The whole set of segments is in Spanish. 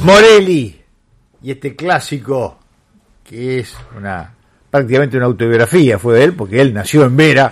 Morelli y este clásico que es prácticamente una autobiografía fue de él, porque él nació en Vera,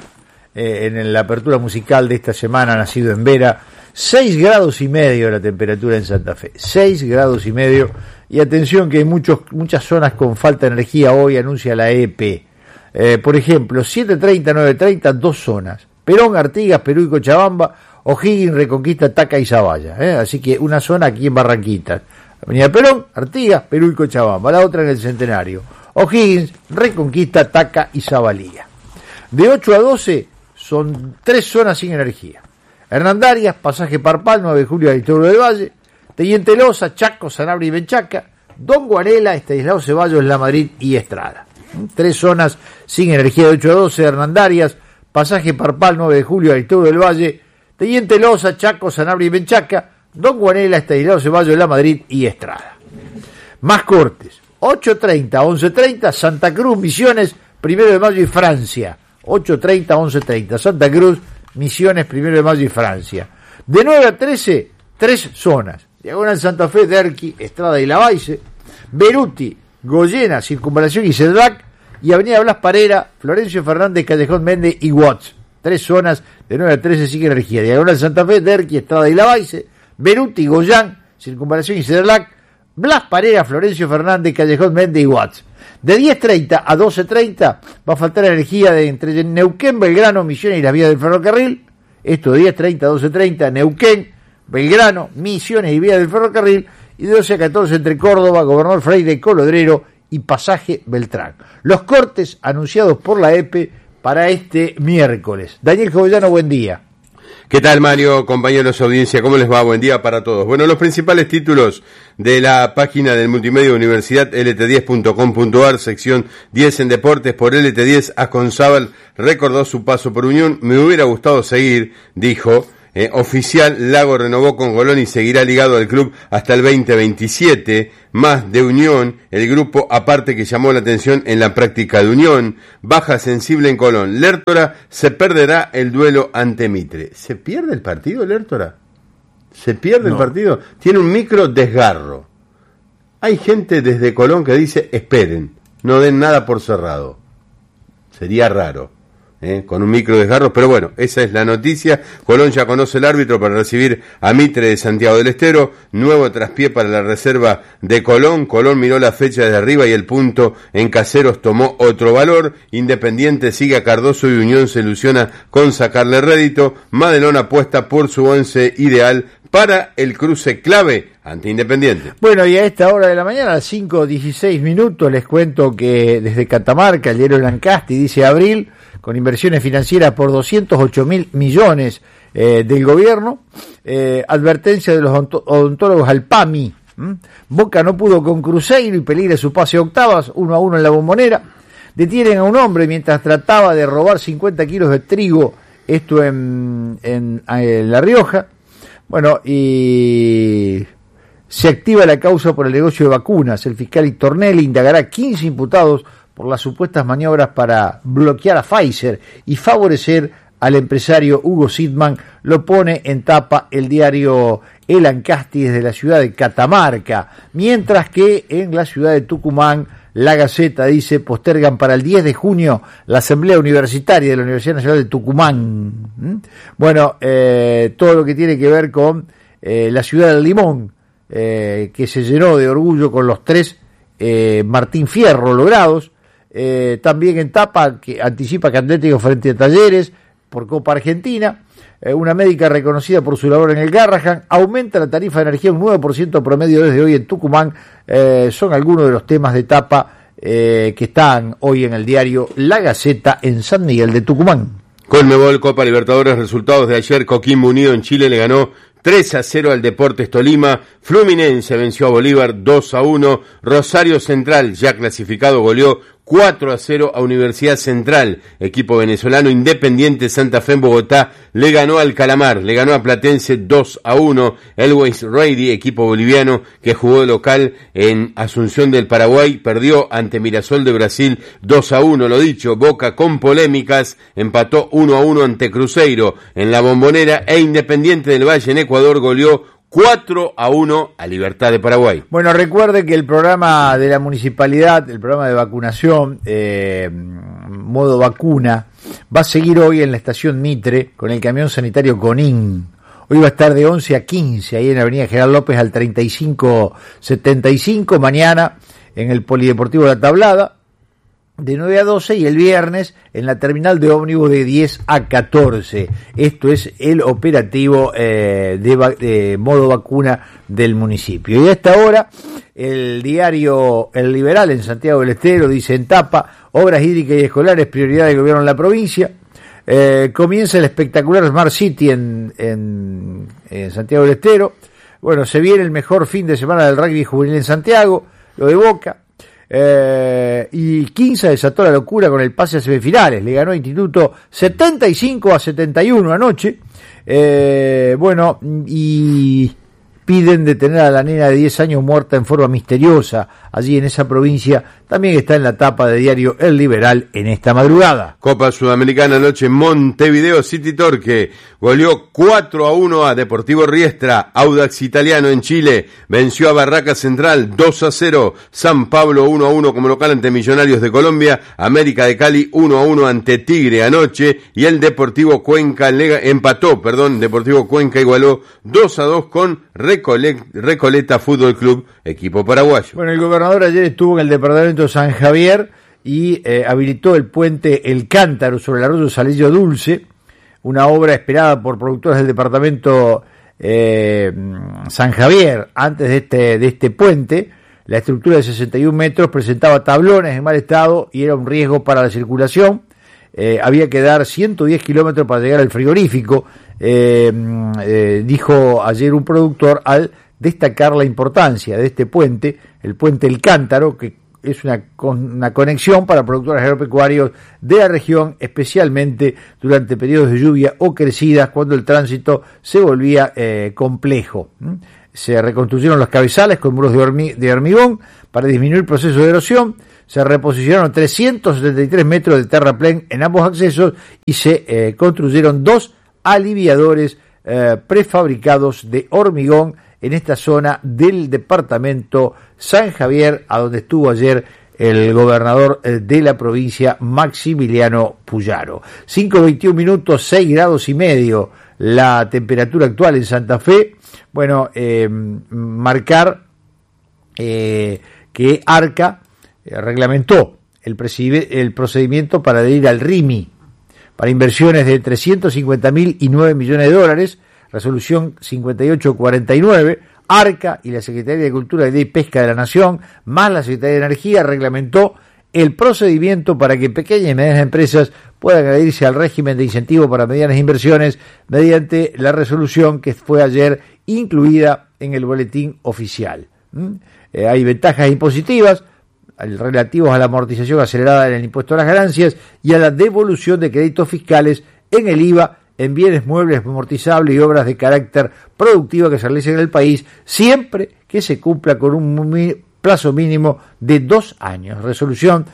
en la apertura musical de esta semana, nacido en Vera. 6 grados y medio la temperatura en Santa Fe, 6 grados y medio, y atención que hay muchas zonas con falta de energía hoy, anuncia la EP. Por ejemplo, 7:30, 9:30, 2 zonas, Perón, Artigas, Perú y Cochabamba, O'Higgins, Reconquista, Taca y Zavalla, así que una zona aquí en Barranquitas, Avenida Perón, Artigas, Perú y Cochabamba, la otra en el Centenario, O'Higgins, Reconquista, Taca y Zabalía. De 8 a 12 son 3 zonas sin energía: Hernandarias, Pasaje Parpal, 9 de Julio, Aristóbulo del Valle, Teniente Loza, Chaco, Sanabria y Menchaca, Don Guarela, Estanislao Ceballos, La Madrid y Estrada. 3 zonas sin energía de 8 a 12, Hernandarias, Pasaje Parpal, 9 de Julio, Aristóbulo del Valle, Teniente Loza, Chaco, Sanabria y Menchaca, Don Guarela, Estanislao Ceballos, La Madrid y Estrada. Más cortes: 8:30, 11:30, Santa Cruz, Misiones, 1 de Mayo y Francia. 8:30, 11:30, Santa Cruz, Misiones, 1 de Mayo y Francia. De 9 a 13, 3 zonas: Diagonal Santa Fe, Derqui, Estrada y Lavalle, Beruti, Goyena, Circunvalación y Cedlac, y Avenida Blas Parera, Florencio Fernández, Callejón Méndez y Watts. 3 zonas de 9 a 13 sin energía: Diagonal Santa Fe, Derqui, Estrada y Lavalle, Beruti, Goyán, Circunvalación y Cedlac, Blas Parera, Florencio Fernández, Callejón Méndez y Watts. De 10:30 a 12:30 va a faltar energía entre Neuquén, Belgrano, Misiones y las vías del ferrocarril. Esto de 10:30 a 12:30, Neuquén, Belgrano, Misiones y vías del ferrocarril. Y de 12 a 14 entre Córdoba, Gobernador Freire, Colodrero y Pasaje Beltrán. Los cortes anunciados por la EPE para este miércoles. Daniel Jovellanos, buen día. ¿Qué tal, Mario, compañeros de audiencia? ¿Cómo les va? Buen día para todos. Bueno, los principales títulos de la página del multimedia Universidad, lt10.com.ar, sección 10 en deportes. Por LT10, Asconzábal recordó su paso por Unión. Me hubiera gustado seguir, dijo. Oficial, Lago renovó con Colón y seguirá ligado al club hasta el 2027. Más de Unión, el grupo aparte que llamó la atención en la práctica de Unión. Baja sensible en Colón. Lertora se perderá el duelo ante Mitre. ¿Se pierde el partido, Lertora? ¿Se pierde el partido? Tiene un micro desgarro. Hay gente desde Colón que dice: esperen, no den nada por cerrado. Sería raro. Con un micro desgarro, pero bueno, esa es la noticia. Colón ya conoce el árbitro para recibir a Mitre de Santiago del Estero. Nuevo traspié para la reserva de Colón. Colón miró la fecha desde arriba y el punto en Caseros tomó otro valor. Independiente sigue a Cardoso y Unión se ilusiona con sacarle rédito. Madelón apuesta por su 11 ideal para el cruce clave ante Independiente. Bueno, y a esta hora de la mañana, a las 5:16, les cuento que desde Catamarca, el diario Lancasti dice: Abril, con inversiones financieras por 208.000 millones del gobierno, advertencia de los odontólogos al PAMI. Boca no pudo con Cruzeiro y peligra su pase a octavas, 1-1 en la Bombonera. Detienen a un hombre mientras trataba de robar 50 kilos de trigo, esto en La Rioja. Bueno, y se activa la causa por el negocio de vacunas. El fiscal Tornelli indagará a 15 imputados por las supuestas maniobras para bloquear a Pfizer y favorecer al empresario Hugo Sidman. Lo pone en tapa el diario El Ancasti desde la ciudad de Catamarca, mientras que en la ciudad de Tucumán, La Gaceta dice: postergan para el 10 de junio la asamblea universitaria de la Universidad Nacional de Tucumán. Bueno, todo lo que tiene que ver con la ciudad del Limón, que se llenó de orgullo con los 3 Martín Fierro logrados. También en tapa, que anticipa que Atlético frente a Talleres por Copa Argentina. Una médica reconocida por su labor en el Garrahan. Aumenta la tarifa de energía un 9% promedio desde hoy en Tucumán. Son algunos de los temas de tapa que están hoy en el diario La Gaceta en San Miguel de Tucumán. Conmebol Copa Libertadores, resultados de ayer: Coquimbo Unido en Chile le ganó 3-0 al Deportes Tolima. Fluminense venció a Bolívar 2-1. Rosario Central, ya clasificado, goleó 4-0 a Universidad Central. Equipo venezolano. Independiente Santa Fe en Bogotá le ganó al Calamar, le ganó a Platense 2-1. Elways Ready, equipo boliviano que jugó de local en Asunción del Paraguay, perdió ante Mirasol de Brasil 2-1. Lo dicho, Boca con polémicas empató 1-1 ante Cruzeiro en la Bombonera, e Independiente del Valle en Ecuador goleó 4-1 a Libertad de Paraguay. Bueno, recuerde que el programa de la municipalidad, el programa de vacunación, modo vacuna, va a seguir hoy en la estación Mitre con el camión sanitario Conin. Hoy va a estar de 11 a 15, ahí en Avenida General López al 3575, mañana en el Polideportivo de La Tablada, de 9 a 12, y el viernes en la terminal de ómnibus de 10 a 14. Esto es el operativo de modo vacuna del municipio. Y a esta hora, el diario El Liberal en Santiago del Estero dice en tapa: obras hídricas y escolares, prioridad del gobierno en la provincia. Comienza el espectacular Smart City en Santiago del Estero. Bueno, se viene el mejor fin de semana del rugby juvenil en Santiago, lo de Boca. Y Quinza desató la locura con el pase a semifinales, le ganó a Instituto 75-71 anoche. Bueno, y piden detener a la nena de 10 años muerta en forma misteriosa allí en esa provincia. También está en la tapa de diario El Liberal en esta madrugada. Copa Sudamericana anoche en Montevideo. City Torque goleó 4-1 a Deportivo Riestra. Audax Italiano en Chile venció a Barraca Central 2-0. San Pablo 1-1 como local ante Millonarios de Colombia. América de Cali 1-1 ante Tigre anoche. Y el Deportivo Cuenca Deportivo Cuenca igualó 2-2 con Recoleta Fútbol Club, equipo paraguayo. Bueno, el gobernador ayer estuvo en el departamento de San Javier y habilitó el puente El Cántaro sobre el arroyo Salillo Dulce, una obra esperada por productores del departamento San Javier. Antes de este puente, la estructura de 61 metros presentaba tablones en mal estado y era un riesgo para la circulación. Había que dar 110 kilómetros para llegar al frigorífico, dijo ayer un productor al destacar la importancia de este puente, el puente El Cántaro, que es una conexión para productores agropecuarios de la región, especialmente durante periodos de lluvia o crecidas, cuando el tránsito se volvía complejo. Se reconstruyeron los cabezales con muros de hormigón para disminuir el proceso de erosión. Se reposicionaron 373 metros de terraplén en ambos accesos y se construyeron 2 aliviadores prefabricados de hormigón en esta zona del departamento San Javier, a donde estuvo ayer el gobernador de la provincia, Maximiliano Puyaro. 5:21 minutos, 6 grados y medio la temperatura actual en Santa Fe. Bueno, marcar que Arca reglamentó el procedimiento para adherir al RIMI para inversiones de 350.000 y 9 millones de dólares, resolución 5849. Arca y la Secretaría de Agricultura y Pesca de la Nación, más la Secretaría de Energía, reglamentó el procedimiento para que pequeñas y medianas empresas puedan adherirse al régimen de incentivo para medianas inversiones mediante la resolución que fue ayer incluida en el boletín oficial. Hay ventajas impositivas relativos a la amortización acelerada en el impuesto a las ganancias y a la devolución de créditos fiscales en el IVA en bienes muebles amortizables y obras de carácter productivo que se realicen en el país, siempre que se cumpla con un plazo mínimo de 2 años. Resolución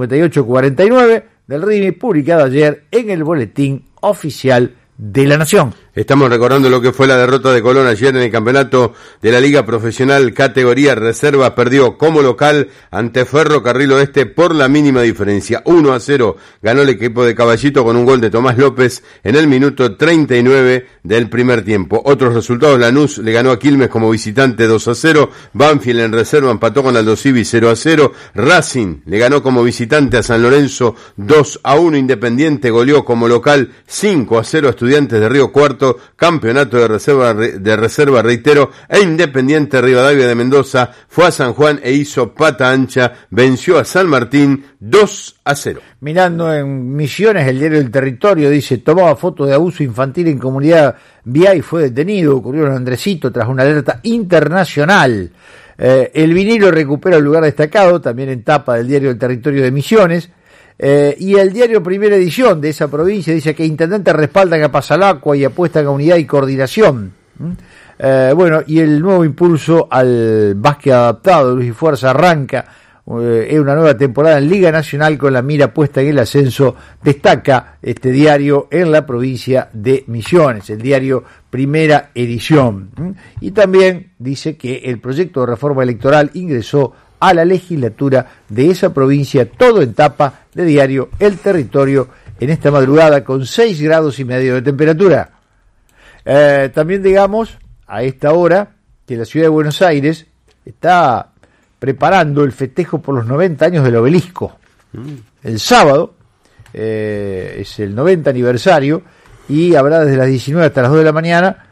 5849 del RIMI, publicada ayer en el Boletín Oficial de la Nación. Estamos recordando lo que fue la derrota de Colón ayer en el campeonato de la Liga Profesional categoría reserva. Perdió como local ante Ferrocarril Oeste por la mínima diferencia. 1-0 ganó el equipo de Caballito con un gol de Tomás López en el minuto 39 del primer tiempo. Otros resultados: Lanús le ganó a Quilmes como visitante 2-0. Banfield en reserva empató con Aldo Civi 0-0. Racing le ganó como visitante a San Lorenzo 2-1. Independiente goleó como local 5-0 a Estudiantes de Río Cuarto. Campeonato de reserva, reitero, e Independiente Rivadavia de Mendoza fue a San Juan e hizo pata ancha, venció a San Martín 2-0. Mirando en Misiones, el diario El Territorio dice: tomaba fotos de abuso infantil en comunidad vía y fue detenido. Ocurrió en Andresito tras una alerta internacional. El vinilo recupera un lugar destacado, también en tapa del diario El Territorio de Misiones. Y el diario Primera Edición de esa provincia dice que intendentes respaldan a Pasalacua y apuestan a unidad y coordinación. Bueno, y el nuevo impulso al básquet adaptado de Luz y Fuerza arranca es una nueva temporada en Liga Nacional con la mira puesta en el ascenso, destaca este diario en la provincia de Misiones, el diario Primera Edición. Y también dice que el proyecto de reforma electoral ingresó a la legislatura de esa provincia, todo en tapa de diario El Territorio en esta madrugada con 6,5 grados de temperatura. También digamos a esta hora que la ciudad de Buenos Aires está preparando el festejo por los 90 años del Obelisco. El sábado es el 90 aniversario y habrá desde las 19 hasta las 2 de la mañana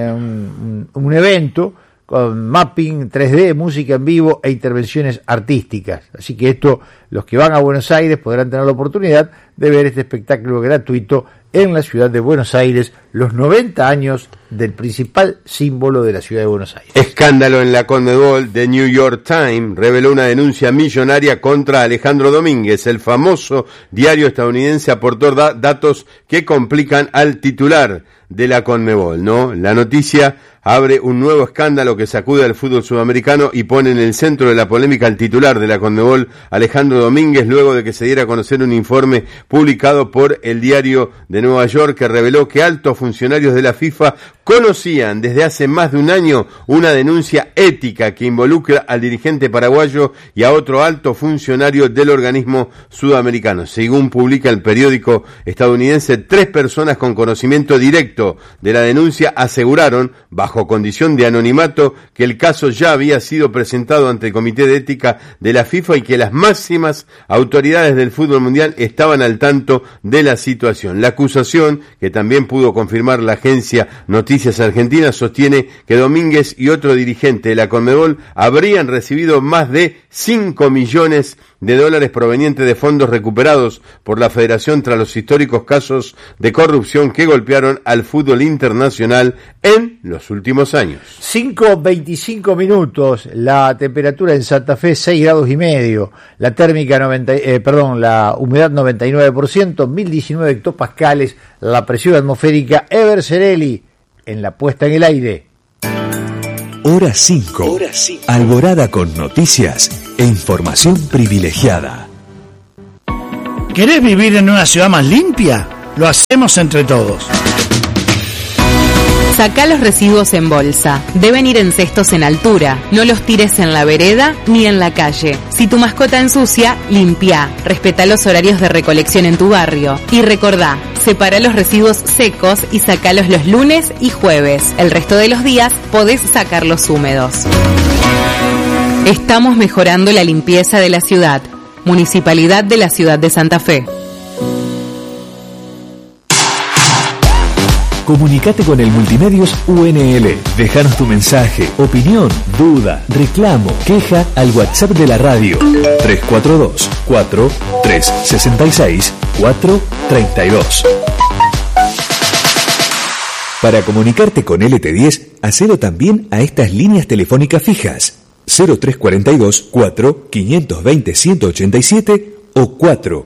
un evento con mapping 3D, música en vivo e intervenciones artísticas. Así que los que van a Buenos Aires podrán tener la oportunidad de ver este espectáculo gratuito en la ciudad de Buenos Aires, los 90 años del principal símbolo de la ciudad de Buenos Aires. Escándalo en la Conmebol. The New York Times reveló una denuncia millonaria contra Alejandro Domínguez. El famoso diario estadounidense aportó datos que complican al titular de la Conmebol, ¿no? La noticia abre un nuevo escándalo que sacude al fútbol sudamericano y pone en el centro de la polémica al titular de la Conmebol, Alejandro Domínguez, luego de que se diera a conocer un informe publicado por el diario de Nueva York que reveló que altos funcionarios de la FIFA conocían desde hace más de un año una denuncia ética que involucra al dirigente paraguayo y a otro alto funcionario del organismo sudamericano. Según publica el periódico estadounidense, 3 personas con conocimiento directo de la denuncia aseguraron, bajo condición de anonimato, que el caso ya había sido presentado ante el Comité de Ética de la FIFA y que las máximas autoridades del fútbol mundial estaban al tanto de la situación. La acusación, que también pudo confirmar la agencia Noticias Argentinas, sostiene que Domínguez y otro dirigente de la Conmebol habrían recibido más de $5 millones provenientes de fondos recuperados por la Federación tras los históricos casos de corrupción que golpearon al fútbol internacional en los últimos años. 5:25 minutos, la temperatura en Santa Fe 6,5 grados, la térmica la humedad 99%, 1019 hectopascales, la presión atmosférica. Ever Cerelli en la puesta en el aire. Hora 5. Alborada con noticias e información privilegiada. ¿Querés vivir en una ciudad más limpia? Lo hacemos entre todos. Sacá los residuos en bolsa. Deben ir en cestos en altura. No los tires en la vereda ni en la calle. Si tu mascota ensucia, limpia. Respetá los horarios de recolección en tu barrio. Y recordá, separa los residuos secos y sacalos los lunes y jueves. El resto de los días podés sacarlos húmedos. Estamos mejorando la limpieza de la ciudad. Municipalidad de la Ciudad de Santa Fe. Comunicate con el Multimedios UNL. Déjanos tu mensaje, opinión, duda, reclamo, queja al WhatsApp de la radio 342-4366-432. Para comunicarte con LT10, hacelo también a estas líneas telefónicas fijas 0342-4520-187 o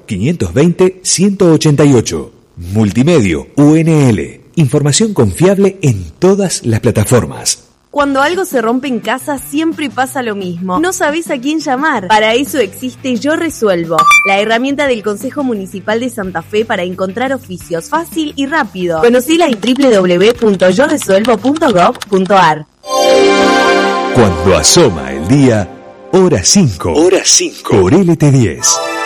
4520-188. Multimedio UNL. Información confiable en todas las plataformas. Cuando algo se rompe en casa siempre pasa lo mismo. No sabés a quién llamar. Para eso existe Yo Resuelvo, la herramienta del Consejo Municipal de Santa Fe para encontrar oficios fácil y rápido. Conocila en www.yoresuelvo.gov.ar. Cuando asoma el día, hora 5. Por LT10.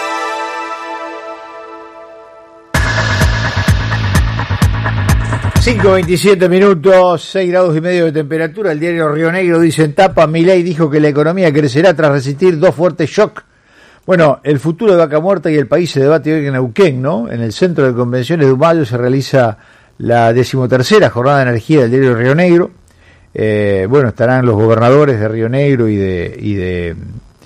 5:27 minutos, 6,5 grados de temperatura. El diario Río Negro dice en tapa: Milei dijo que la economía crecerá tras resistir 2 fuertes shocks. Bueno, el futuro de Vaca Muerta y el país se debate hoy en Neuquén, ¿no? En el Centro de Convenciones de Humayo se realiza la 13ª Jornada de Energía del diario Río Negro. Bueno, estarán los gobernadores de Río Negro y de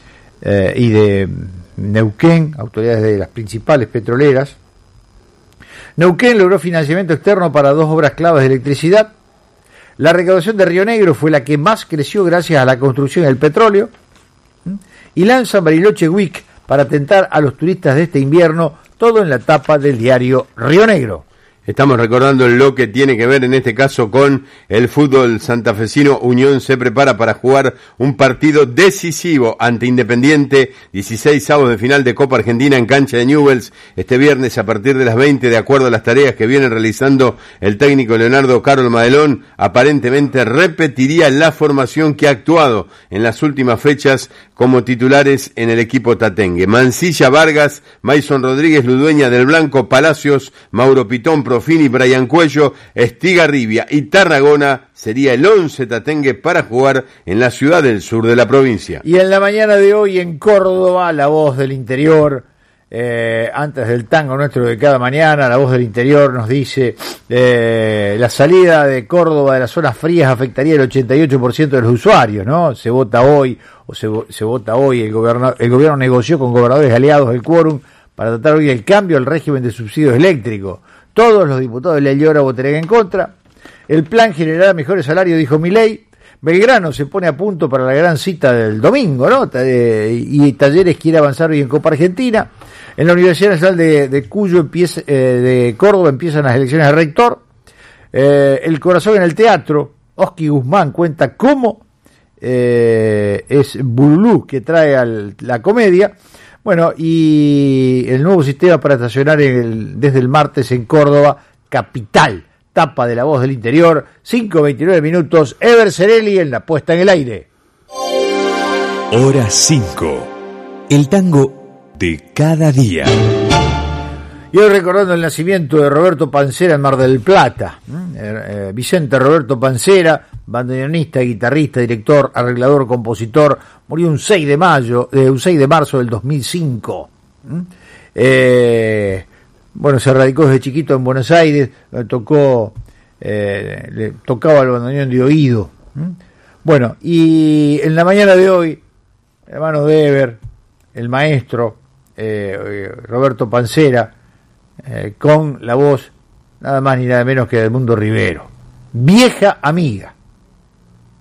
Neuquén, autoridades de las principales petroleras. Neuquén logró financiamiento externo para 2 obras claves de electricidad. La recaudación de Río Negro fue la que más creció gracias a la construcción del petróleo. Y lanzan Bariloche Week para atentar a los turistas de este invierno, todo en la tapa del diario Río Negro. Estamos recordando lo que tiene que ver en este caso con el fútbol santafesino. Unión se prepara para jugar un partido decisivo ante Independiente, 16avos de final de Copa Argentina en cancha de Newell's este viernes a partir de las 20, de acuerdo a las tareas que viene realizando el técnico Leonardo Carol Madelón. Aparentemente repetiría la formación que ha actuado en las últimas fechas como titulares en el equipo tatengue. Mancilla, Vargas, Mason Rodríguez, Ludueña del Blanco, Palacios, Mauro Pitón, Profini, Brian Cuello, Estigarribia y Tarragona sería el 11 tatengue para jugar en la ciudad del sur de la provincia. Y en la mañana de hoy en Córdoba, La Voz del Interior, antes del tango nuestro de cada mañana, La Voz del Interior nos dice la salida de Córdoba de las zonas frías afectaría el 88% de los usuarios, ¿no? Se vota hoy, se vota hoy, el gobierno negoció con gobernadores aliados el quórum para tratar hoy el cambio al régimen de subsidios eléctricos. Todos los diputados de La Llora votarían en contra. El plan generará mejores salarios, dijo Milei. Belgrano se pone a punto para la gran cita del domingo, ¿no? Y Talleres quiere avanzar hoy en Copa Argentina. En la Universidad Nacional de Córdoba empiezan las elecciones de rector. El corazón en el teatro. Oski Guzmán cuenta cómo es Bululú que trae la comedia. Bueno, y el nuevo sistema para estacionar desde el martes en Córdoba, capital. Tapa de La Voz del Interior, 5:29 minutos, Ever Cerelli en la puesta en el aire. Hora 5. El tango de cada día. Y hoy recordando el nacimiento de Roberto Pancera en Mar del Plata. Vicente Roberto Pancera, bandoneonista, guitarrista, director, arreglador, compositor, murió un 6 de marzo del 2005. Bueno, se radicó desde chiquito en Buenos Aires, le tocaba el bandoneón de oído. Bueno, y en la mañana de hoy, hermano de Ever, el maestro Roberto Pancera, con la voz nada más ni nada menos que de Edmundo Rivero. Vieja amiga.